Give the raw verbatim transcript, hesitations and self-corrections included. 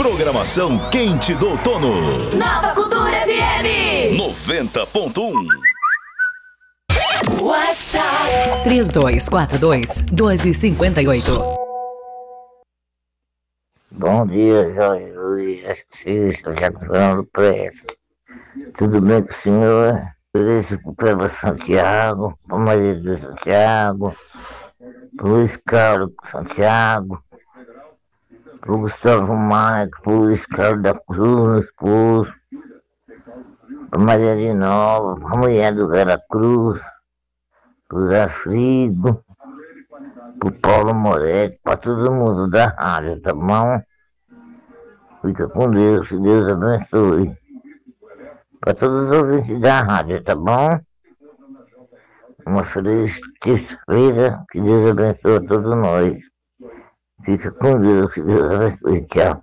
Programação quente do outono. Nova Cultura F M noventa ponto um. WhatsApp três dois quatro dois, dois cinco oito. Bom dia, Jorge Luiz, artista, já falando preço. Tudo bem com o senhor? Isso para Santiago, para Maria de Santiago, para Luiz Carlos Santiago, para o Gustavo Maico, para o Luiz Carlos da Cruz, esposo, para Maria de Nova, para a mulher do Veracruz, para o Zé Frigo, para o Paulo Moretti, para todo mundo da rádio, tá bom? Fica com Deus, que Deus abençoe. Para todos os ouvintes da rádio, tá bom? Uma feliz terça-feira, que Deus abençoe a todos nós. Fica com Deus, que Deus abençoe. Tchau.